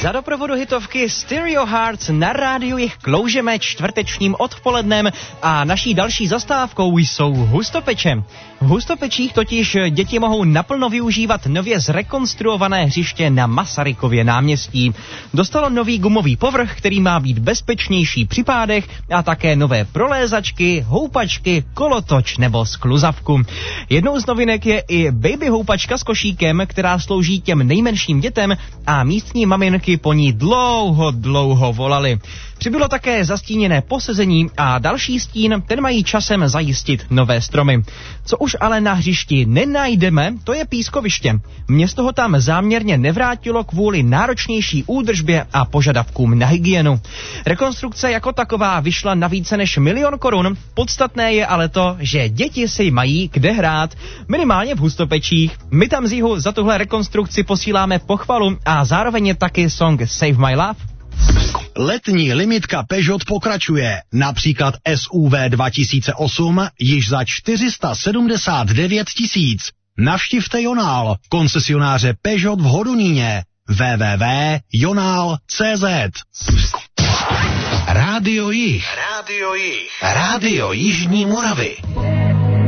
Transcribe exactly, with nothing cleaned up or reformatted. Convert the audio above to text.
Za doprovodu hitovky Stereo Hearts na rádiu jich kloužeme čtvrtečním odpolednem a naší další zastávkou jsou Hustopeče. V Hustopečích totiž děti mohou naplno využívat nově zrekonstruované hřiště na Masarykově náměstí. Dostalo nový gumový povrch, který má být bezpečnější při pádech a také nové prolézačky, houpačky, kolotoč nebo skluzavku. Jednou z novinek je i baby houpačka s košíkem, která slouží těm nejmenším dětem a místní maminky po ní dlouho, dlouho volali. Přibylo také zastíněné posezení a další stín, ten mají časem zajistit nové stromy. Co už ale na hřišti nenajdeme, to je pískoviště. Město ho tam záměrně nevrátilo kvůli náročnější údržbě a požadavkům na hygienu. Rekonstrukce jako taková vyšla na více než milion korun, podstatné je ale to, že děti si mají kde hrát, minimálně v Hustopečích. My tam z jihu za tuhle rekonstrukci posíláme pochvalu a zároveň je taky song Save My Love. Letní limitka Peugeot pokračuje. Například S U V dva tisíce osm již za čtyři sta sedmdesát devět tisíc. Navštivte Jonál, koncesionáře Peugeot v Hodoníně. w w w tečka jonál tečka c z. Rádio Jih. Rádio Jih. Rádio Jižní Moravy.